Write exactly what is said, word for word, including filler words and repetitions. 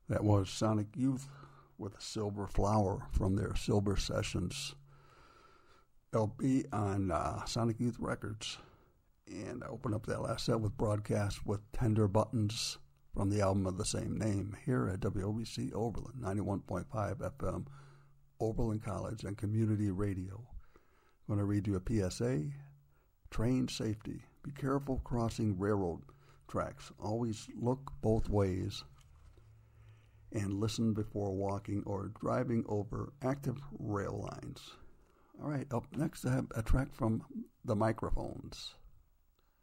That was Sonic Youth with a Silver Flower from their Silver Sessions L P on uh, Sonic Youth Records. And I opened up that last set with Broadcast with Tender Buttons from the album of the same name here at W O B C Oberlin, ninety-one point five F M, Oberlin College and Community Radio. I'm going to read you a P S A. Train safety. Be careful crossing railroad tracks. Always look both ways and listen before walking or driving over active rail lines. All right, up next I have a track from The Microphones.